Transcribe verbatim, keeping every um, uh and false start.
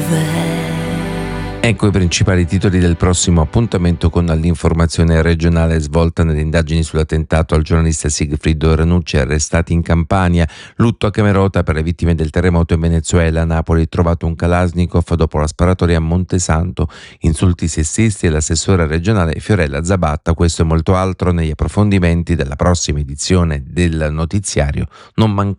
Ecco i principali titoli del prossimo appuntamento con l'informazione regionale svolta nelle indagini sull'attentato al giornalista Sigfrido Ranucci, arrestati in Campania, lutto a Camerota per le vittime del terremoto in Venezuela, a Napoli trovato un Kalashnikov dopo la sparatoria a Montesanto, insulti sessisti all'assessore regionale Fiorella Zabatta. Questo e molto altro negli approfondimenti della prossima edizione del notiziario. Non mancate